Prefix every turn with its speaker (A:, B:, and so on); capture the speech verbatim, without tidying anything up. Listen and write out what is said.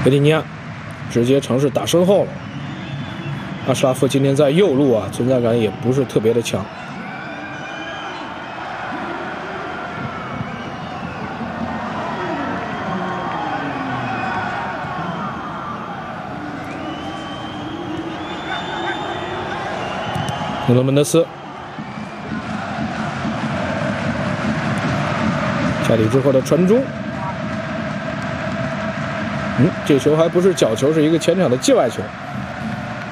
A: 维蒂尼亚直接尝试打身后了。阿什拉夫今天在右路啊，存在感也不是特别的强。努诺门德斯。 下底之后的传中，嗯，这球还不是角球，是一个前场的界外球。